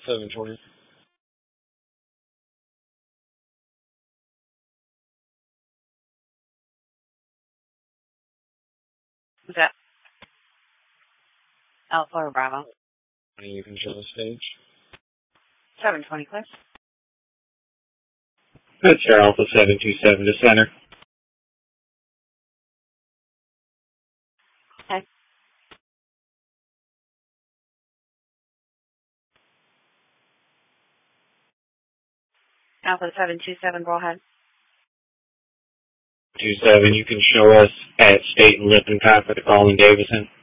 720. Is that Alpha or Bravo? And you can show the stage. 720, clear. That's your Alpha 727 to center. Okay. Alpha 727, go ahead. 27, you can show us at State and Lippincott for the Colin Davison.